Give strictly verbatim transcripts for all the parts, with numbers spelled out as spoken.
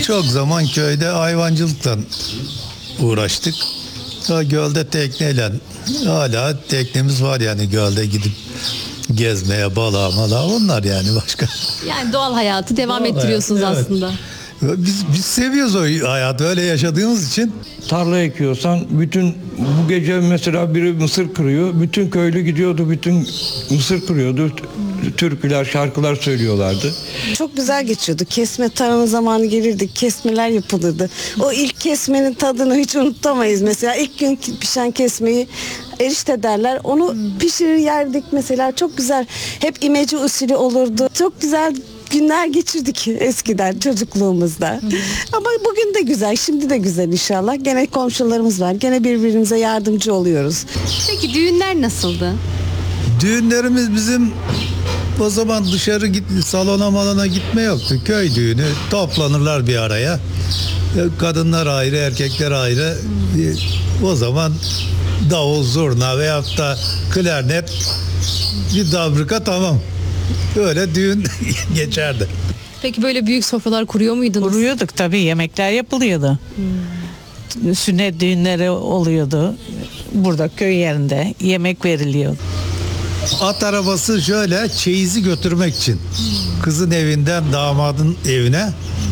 Çok zaman köyde hayvancılıkla uğraştık. Ha, gölde tekneyle hala teknemiz var yani gölde gidip gezmeye, balığa mala onlar yani başka. Yani doğal hayatı devam Doğal ettiriyorsunuz hayat, evet. aslında. Biz, biz seviyoruz o hayatı öyle yaşadığımız için. Tarla ekiyorsan bütün bu gece mesela biri mısır kırıyor. Bütün köylü gidiyordu, bütün mısır kırıyordu. Türküler, şarkılar söylüyorlardı. Çok güzel geçiyordu. Kesme tarım zamanı gelirdi. Kesmeler yapılırdı. O ilk kesmenin tadını hiç unutamayız. Mesela ilk gün pişen kesmeyi erişte derler. Onu pişirir yerdik mesela. Çok güzel. Hep imece usulü olurdu. Çok güzel günler geçirdik eskiden çocukluğumuzda. Ama bugün de güzel, şimdi de güzel inşallah. Gene komşularımız var. Gene birbirimize yardımcı oluyoruz. Peki düğünler nasıldı? Düğünlerimiz bizim o zaman dışarı git, salona malona gitme yoktu. Köy düğünü toplanırlar bir araya. Kadınlar ayrı, erkekler ayrı. O zaman davul, zurna veyahut da klarnet bir dabruka tamam. Öyle düğün geçerdi. Peki böyle büyük sofralar kuruyor muydunuz? Kuruyorduk tabii, yemekler yapılıyordu. Hmm. Sünnet düğünleri oluyordu. Burada köy yerinde yemek veriliyordu. At arabası şöyle çeyizi götürmek için. Kızın evinden damadın evine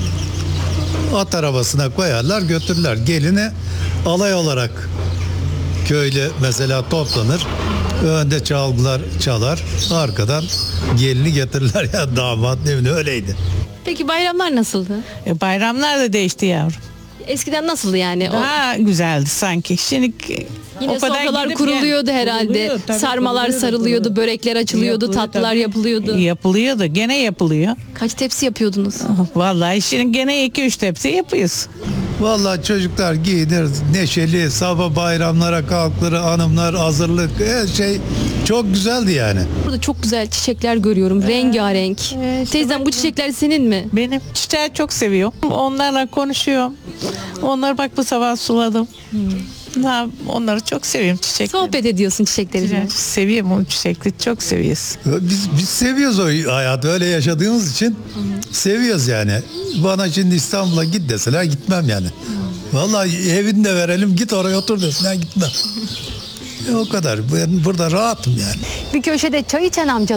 at arabasına koyarlar götürürler. Gelini alay olarak köylü mesela toplanır. Önde çalgılar çalar. Arkadan gelini getirirler ya damadın evine öyleydi. Peki bayramlar nasıldı? E, bayramlar da değişti yavrum. Eskiden nasıldı yani? O, Daha güzeldi sanki. Şimdi yine o kadar sofralar gidip kuruluyordu gel- herhalde. Kuruluyor, tabii, Sarmalar kuruluyordu, sarılıyordu, kuruluyordu. börekler açılıyordu, Yapılıyor, tatlılar tabii. yapılıyordu. Yapılıyordu. Gene yapılıyor. Kaç tepsi yapıyordunuz? Vallahi şimdi gene iki üç tepsi yapıyoruz. Vallahi çocuklar giyinir neşeli sabah bayramlara kalkılır hanımlar hazırlık her şey çok güzeldi yani. Burada çok güzel çiçekler görüyorum. Rengarenk. Teyzem bu çiçekler senin mi? Benim çiçeği çok seviyorum. Onlarla konuşuyorum. Onları bak bu sabah suladım. Daha onları çok seviyorum çiçekleri. Sohbet ediyorsun çiçeklerinle. Seviyorum o çiçekleri, çok seviyoruz. Biz biz seviyoruz o hayatı öyle yaşadığımız için seviyoruz yani. Bana şimdi İstanbul'a git deseler gitmem yani. Vallahi evini de verelim git oraya otur deseler gitmem. E, o kadar. Ben burada rahatım yani. Bir köşede çay içen amca